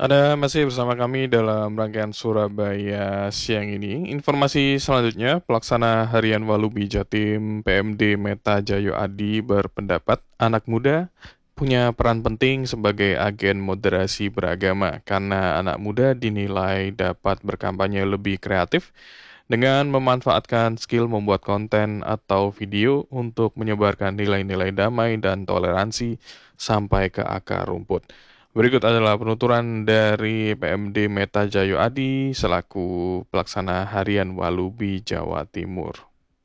Ada masih bersama kami dalam rangkaian Surabaya siang ini. Informasi selanjutnya, Pelaksana Harian Walubi Jatim PMD Meta Jayo Adi berpendapat anak muda punya peran penting sebagai agen moderasi beragama karena anak muda dinilai dapat berkampanye lebih kreatif dengan memanfaatkan skill membuat konten atau video untuk menyebarkan nilai-nilai damai dan toleransi sampai ke akar rumput. Berikut adalah penuturan dari PMD Meta Jayo Adi selaku Pelaksana Harian Walubi Jawa Timur.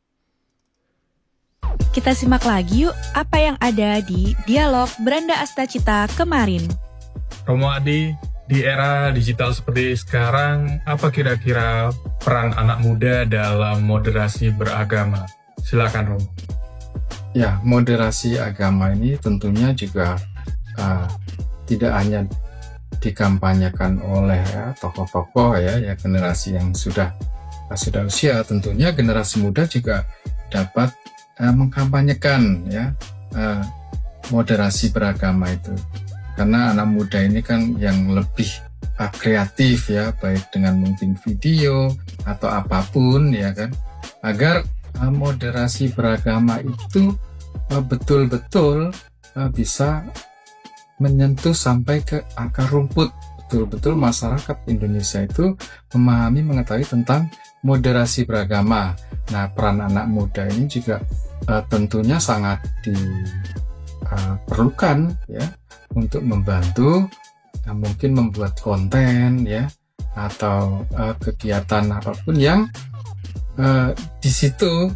Kita simak lagi yuk apa yang ada di dialog Branda Astacita kemarin. Romo Adi, di era digital seperti sekarang, apa kira-kira peran anak muda dalam moderasi beragama? Silakan Romo. Ya, moderasi agama ini tentunya juga tidak hanya dikampanyekan oleh tokoh-tokoh ya generasi yang sudah usia, tentunya generasi muda juga dapat mengkampanyekan moderasi beragama itu, karena anak muda ini kan yang lebih kreatif ya, baik dengan mungkin video atau apapun ya kan, agar moderasi beragama itu betul-betul bisa menyentuh sampai ke akar rumput. Betul-betul masyarakat Indonesia itu memahami, mengetahui tentang moderasi beragama. Nah, peran anak muda ini juga tentunya sangat diperlukan ya, untuk membantu mungkin membuat konten ya, atau kegiatan apapun yang di situ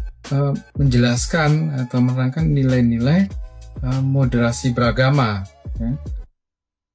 menjelaskan atau menerangkan nilai-nilai moderasi beragama. Ya.